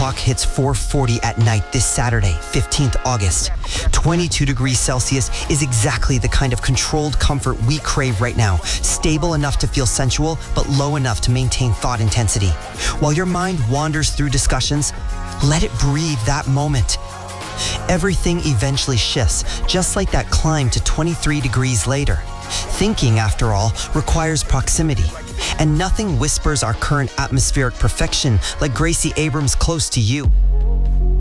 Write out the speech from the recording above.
clock hits 4:40 at night this Saturday, 15th August. 22 degrees Celsius is exactly the kind of controlled comfort we crave right now. Stable enough to feel sensual, but low enough to maintain thought intensity. While your mind wanders through discussions, let it breathe that moment. Everything eventually shifts, just like that climb to 23 degrees later. Thinking, after all, requires proximity. And nothing whispers our current atmospheric perfection like Gracie Abrams' Close to You.